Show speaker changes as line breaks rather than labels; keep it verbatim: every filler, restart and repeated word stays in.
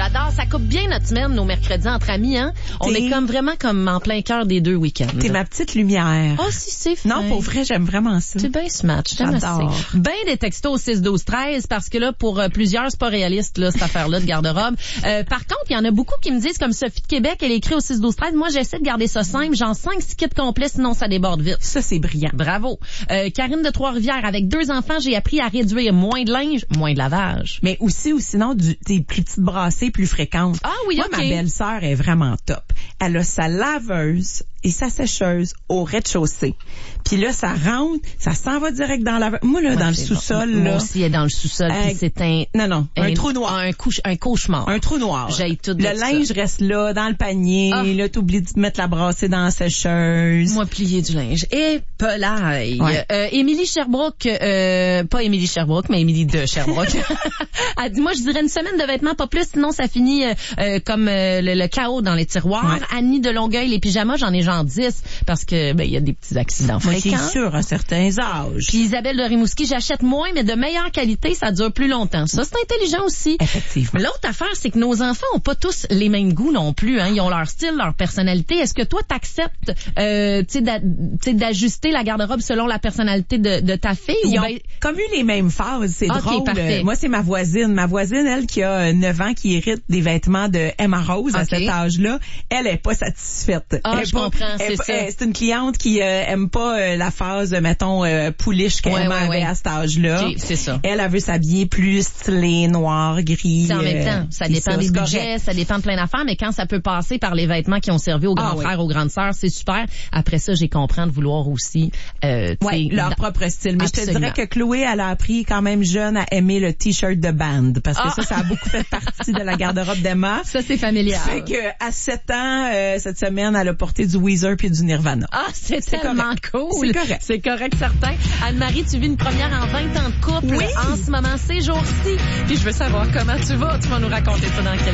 j'adore. Ça coupe bien notre semaine, nos mercredis entre amis, hein. On
T'es...
est comme vraiment comme en plein cœur des deux week-ends.
T'es ma petite lumière.
Oh, si, c'est fin.
Non, pour vrai, j'aime vraiment ça.
C'est bien ce match. J'aime
J'adore.
assez. Ben des textos au six douze treize parce que là, pour euh, plusieurs, c'est pas réaliste, là, cette affaire-là de garde-robe. Euh, par contre, il y en a beaucoup qui me disent, comme Sophie de Québec, elle écrit au six douze treize, moi, j'essaie de garder ça simple, genre cinq six kits complets, sinon ça déborde vite.
Ça, c'est brillant.
Bravo. Euh, Karine de Trois-Rivières, avec deux enfants, j'ai appris à réduire moins de linge, moins de lavage.
Mais aussi, ou sinon, du, des plus petites brassées plus fréquentes.
Ah oui,
Moi,
ok.
ma belle-sœur est vraiment top. Elle a sa laveuse et sa sécheuse au rez-de-chaussée. Puis là, ça rentre, ça s'en va direct dans la... Moi, là,
Ouais,
dans le
c'est
sous-sol,
bon.
là...
Moi aussi, elle est dans le sous-sol,
euh,
puis c'est un...
Non, non, un, un trou noir.
Un, couche, un cauchemar.
Un trou noir.
J'ai tout de
Le
ça.
linge reste là, dans le panier.
Ah.
Là, t'oublies de mettre la brassée dans la sécheuse.
Moi, plier du linge. Et pelaille.
Ouais.
Euh, Émilie Sherbrooke, euh, pas Émilie Sherbrooke, mais Émilie de Sherbrooke. Elle dit, moi, je dirais une semaine de vêtements, pas plus, sinon ça finit euh, euh, comme euh, le, le chaos dans les tiroirs.
Ouais.
Annie de Longueuil, les pyjamas, j'en ai genre dix, parce que ben il y a des petits accidents
Moi,
fréquents.
c'est sûr, à certains âges.
Puis Isabelle de Rimouski, j'achète moins, mais de meilleure qualité, ça dure plus longtemps. Ça, c'est intelligent aussi.
Effectivement.
L'autre affaire, c'est que nos enfants ont pas tous les mêmes goûts non plus. Hein. Ils ont leur style, leur personnalité. Est-ce que toi, t'acceptes euh, tu sais, d'a, d'ajuster la garde-robe selon la personnalité de, de ta fille?
Ils
ou
ont
ben...
comme eu les mêmes phases, c'est
Okay,
drôle.
parfait.
Moi, c'est ma voisine. Ma voisine, elle, qui a neuf ans, qui hérite des vêtements de Emma Rose à
Okay.
cet âge-là, elle est pas satisfaite.
Ah,
elle
je
pas,
comprends,
elle
c'est
pas,
ça.
elle, c'est une cliente qui euh, aime pas euh, la phase, mettons, euh, pouliche qu'Emma
Ouais, ouais,
avait
ouais.
à cet âge-là.
Okay, c'est ça.
Elle, elle veut s'habiller plus stylé, noir, gris.
C'est en même
euh,
temps, ça
puis
dépend
ça,
des
c'est
budgets,
correct.
ça dépend de plein d'affaires, mais quand ça peut passer par les vêtements qui ont servi aux grands
Ah,
frères,
oui.
aux grandes sœurs, c'est super. Après ça, j'ai compris de vouloir aussi euh,
Ouais, leur
dans-
propre style. Mais
Absolument.
je te dirais que Chloé, elle a appris quand même jeune à aimer le t-shirt de band. Parce que
Ah.
ça, ça a beaucoup fait partie de la garde-robe d'Emma.
Ça, c'est familial.
Fait que à sept ans, euh, cette semaine, elle a porté du Weezer puis du Nirvana.
Ah, c'est,
C'est
tellement
correct.
cool.
C'est correct.
C'est correct, certain. Anne-Marie, tu vis une première en vingt ans de couple
Oui.
en ce moment, ces jours-ci. Puis je veux savoir comment tu vas. Tu vas nous raconter ça dans quelques